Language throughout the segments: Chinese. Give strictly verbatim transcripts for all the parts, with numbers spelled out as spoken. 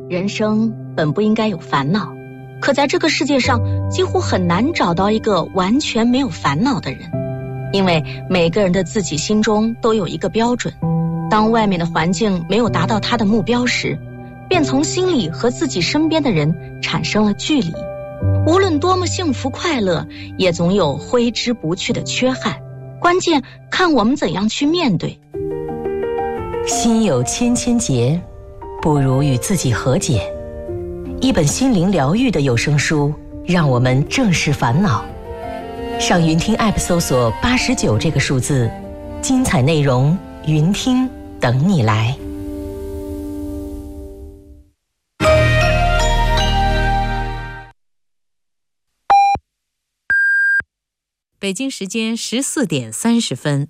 人生本不应该有烦恼，可在这个世界上几乎很难找到一个完全没有烦恼的人，因为每个人的自己心中都有一个标准，当外面的环境没有达到他的目标时，便从心里和自己身边的人产生了距离。无论多么幸福快乐，也总有挥之不去的缺憾，关键看我们怎样去面对。 心有千千结，不如与自己和解。一本心灵疗愈的有声书，让我们正视烦恼。上云听 App 搜索八十九这个数字，精彩内容云听等你来。 北京时间十四点三十分。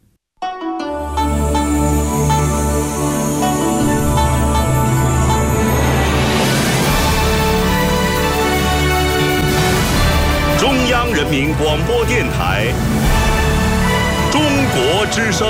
中央人民广播电台中国之声。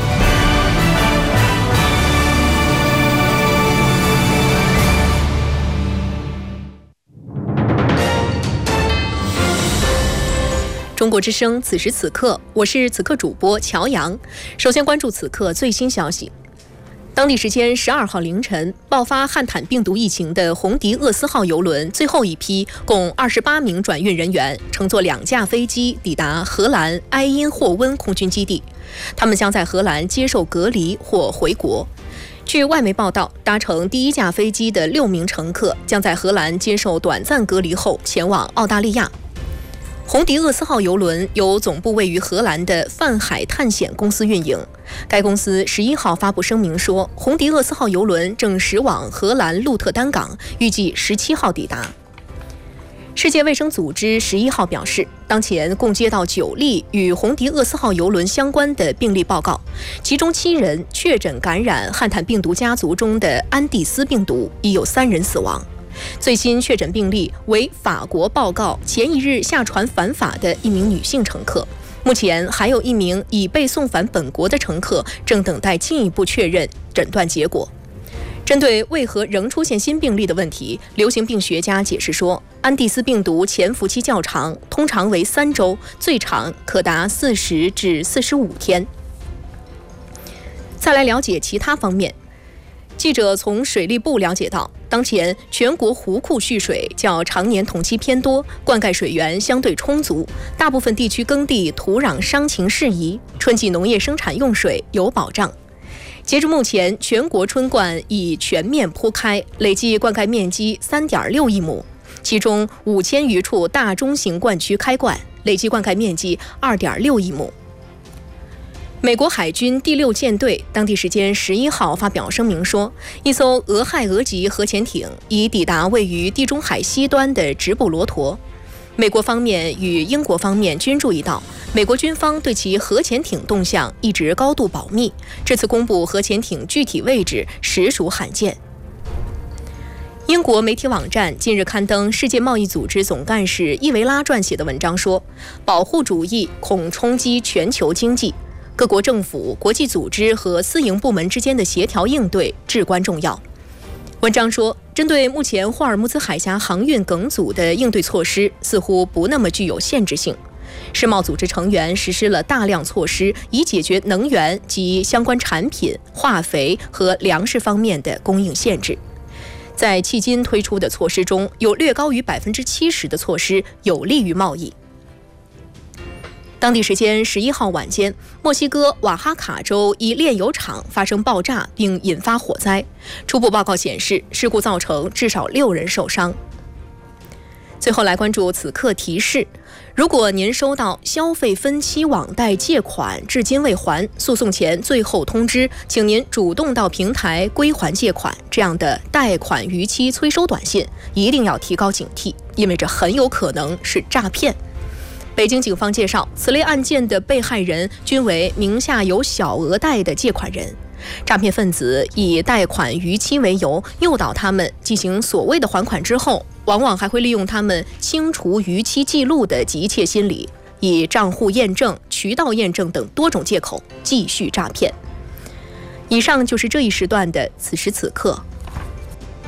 中国之声，此时此刻，我是此刻主播乔阳。首先关注此刻最新消息。当地时间十二号凌晨，爆发汉坦病毒疫情的红迪厄斯号邮轮最后一批共二十八名转运人员乘坐两架飞机抵达荷兰埃因霍温空军基地，他们将在荷兰接受隔离或回国。据外媒报道，搭乘第一架飞机的六名乘客将在荷兰接受短暂隔离后前往澳大利亚。红迪厄斯号邮轮由总部位于荷兰的泛海探险公司运营。该公司十一号发布声明说，红迪厄斯号邮轮正驶往荷兰鹿特丹港，预计十七号抵达。世界卫生组织十一号表示，当前共接到九例与红迪厄斯号邮轮相关的病例报告，其中七人确诊感染汉坦病毒家族中的安第斯病毒，已有三人死亡。最新确诊病例为法国报告前一日下船返法的一名女性乘客，目前还有一名已被送返本国的乘客正等待进一步确认诊断结果。针对为何仍出现新病例的问题，流行病学家解释说，安第斯病毒潜伏期较长，通常为三周，最长可达四十至四十五天。再来了解其他方面。记者从水利部了解到，当前全国湖库蓄水较常年同期偏多，灌溉水源相对充足，大部分地区耕地土壤伤情适宜，春季农业生产用水有保障。截至目前，全国春灌已全面铺开，累计灌溉面积 三点六亿亩，其中五千余处大中型灌区开灌，累计灌溉面积 二点六亿亩。美国海军第六舰队当地时间十一号发表声明说，一艘俄亥俄级核潜艇已抵达位于地中海西端的直布罗陀。美国方面与英国方面均注意到，美国军方对其核潜艇动向一直高度保密，这次公布核潜艇具体位置实属罕见。英国媒体网站近日刊登世界贸易组织总干事伊维拉撰写的文章说，保护主义恐冲击全球经济，各国政府、国际组织和私营部门之间的协调应对至关重要。文章说，针对目前霍尔木兹海峡航运梗阻的应对措施似乎不那么具有限制性。世贸组织成员实施了大量措施，以解决能源及相关产品、化肥和粮食方面的供应限制。在迄今推出的措施中，有略高于百分之七十的措施有利于贸易。当地时间十一号晚间，墨西哥瓦哈卡州一炼油厂发生爆炸并引发火灾。初步报告显示，事故造成至少六人受伤。最后来关注此刻提示：如果您收到消费分期网贷借款至今未还，诉讼前最后通知，请您主动到平台归还借款这样的贷款逾期催收短信，一定要提高警惕，因为这很有可能是诈骗。北京警方介绍，此类案件的被害人均为名下有小额贷的借款人。诈骗分子以贷款逾期为由，诱导他们进行所谓的还款之后，往往还会利用他们清除逾期记录的急切心理，以账户验证、渠道验证等多种借口继续诈骗。以上就是这一时段的此时此刻。